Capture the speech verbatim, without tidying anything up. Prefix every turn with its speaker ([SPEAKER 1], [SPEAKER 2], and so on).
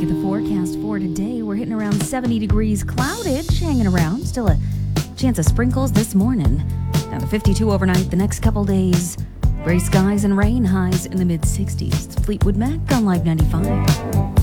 [SPEAKER 1] at the forecast for today. We're hitting around seventy degrees, clouded, hanging around. Still a chance of sprinkles this morning. Down to fifty-two overnight the next couple days. Gray skies and rain, highs in the mid sixties. It's Fleetwood Mac on Live ninety-five.